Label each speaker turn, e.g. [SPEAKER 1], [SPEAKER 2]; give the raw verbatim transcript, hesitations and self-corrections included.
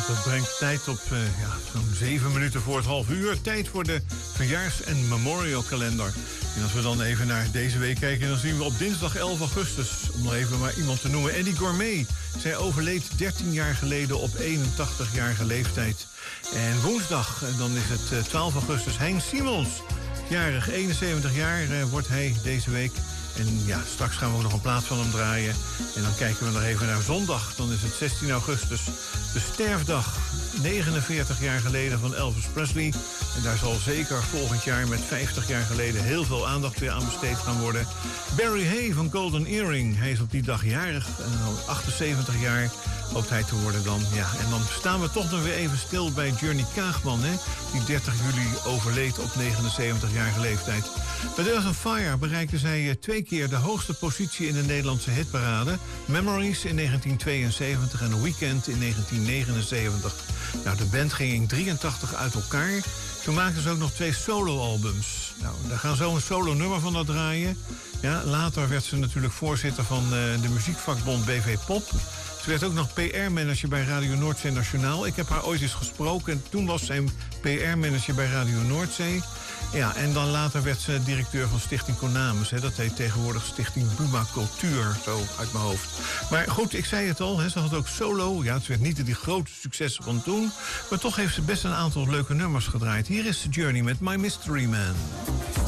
[SPEAKER 1] Dat brengt tijd op uh, ja, zo'n zeven minuten voor het half uur. Tijd voor de verjaars- en memorialkalender. En als we dan even naar deze week kijken, dan zien we op dinsdag elf augustus... om nog even maar iemand te noemen, Eddie Gourmet. Zij overleed dertien jaar geleden op eenentachtigjarige leeftijd. En woensdag, dan is het uh, twaalf augustus, Hein Simons. Jarig, eenenzeventig jaar uh, wordt hij deze week. En ja, straks gaan we ook nog een plaat van hem draaien. En dan kijken we nog even naar zondag. Dan is het zestien augustus, de sterfdag. negenenveertig jaar geleden van Elvis Presley. En daar zal zeker volgend jaar met vijftig jaar geleden... heel veel aandacht weer aan besteed gaan worden. Barry Hay van Golden Earring. Hij is op die dag jarig. En al achtenzeventig jaar hoopt hij te worden dan. Ja, en dan staan we toch nog weer even stil bij Journey Kaagman, hè, die dertig juli overleed op negenenzeventigjarige leeftijd. Met Earth on Fire bereikte zij twee keer de hoogste positie in de Nederlandse hitparade. Memories in negentien tweeënzeventig en Weekend in negentien negenenzeventig. Nou, de band ging in drieëntachtig uit elkaar. Toen maakten ze ook nog twee soloalbums. Nou, daar gaan zo een solo-nummer van dat draaien. Ja, later werd ze natuurlijk voorzitter van uh, de muziekvakbond B V Pop. Ze werd ook nog P R-manager bij Radio Noordzee Nationaal. Ik heb haar ooit eens gesproken en toen was zij P R-manager bij Radio Noordzee. Ja, en dan later werd ze directeur van Stichting Konamis. Hè. Dat heet tegenwoordig Stichting Buma Cultuur, zo uit mijn hoofd. Maar goed, ik zei het al, hè, ze had ook solo. Ja, het werd niet die grote successen van toen. Maar toch heeft ze best een aantal leuke nummers gedraaid. Hier is The Journey met My Mystery Man.